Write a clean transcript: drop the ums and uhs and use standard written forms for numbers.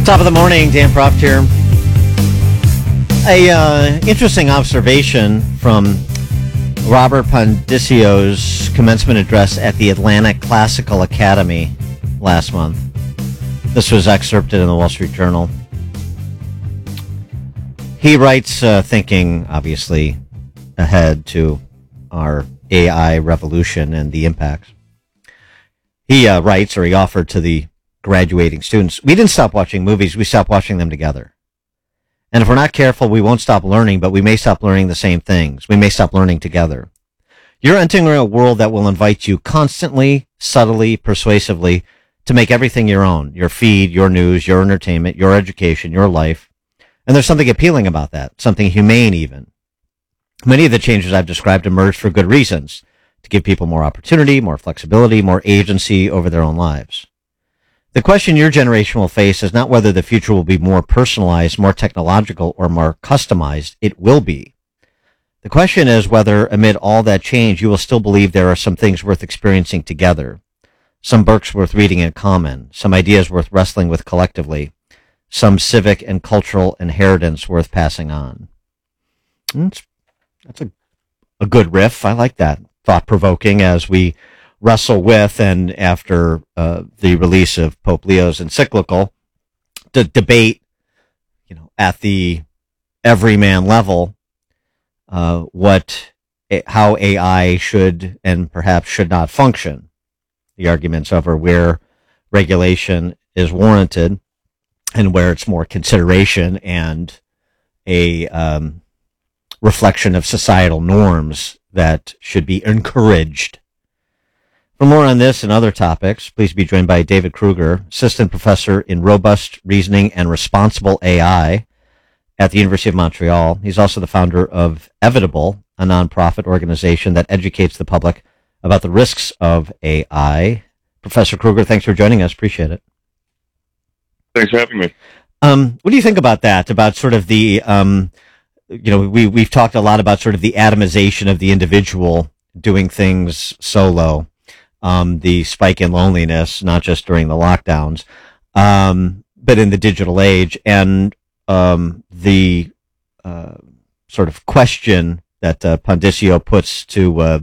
Top of the morning, Dan Proft here. A interesting observation from Robert Pondicio's commencement address at the Atlantic Classical Academy last month. This was excerpted in the Wall Street Journal. He writes, thinking, obviously, ahead to our AI revolution and the impacts. He writes, or he offered to the graduating students, we didn't stop watching movies, we stopped watching them together. And if we're not careful, we won't stop learning, but we may stop learning the same things. We may stop learning together. You're entering a world that will invite you constantly, subtly, persuasively to make everything your own. Your feed, your news, your entertainment, your education, your life. And there's something appealing about that, something humane even. Many of the changes I've described emerged for good reasons, to give people more opportunity, more flexibility, more agency over their own lives. The question your generation will face is not whether the future will be more personalized, more technological, or more customized. It will be. The question is whether, amid all that change, you will still believe there are some things worth experiencing together, some books worth reading in common, some ideas worth wrestling with collectively, some civic and cultural inheritance worth passing on. That's a good riff. I like that. Thought-provoking as we wrestle with, and after the release of Pope Leo's encyclical, the debate, at the everyman level, how AI should and perhaps should not function. The arguments over where regulation is warranted and where it's more consideration and a reflection of societal norms that should be encouraged. For more on this and other topics, please be joined by David Kruger, Assistant Professor in Robust Reasoning and Responsible AI at the University of Montreal. He's also the founder of Evitable, a nonprofit organization that educates the public about the risks of AI. Professor Kruger, thanks for joining us. Appreciate it. Thanks for having me. What do you think about that? About sort of the, we've talked a lot about sort of the atomization of the individual doing things solo. The spike in loneliness, not just during the lockdowns, but in the digital age, and the sort of question that Pondicio puts to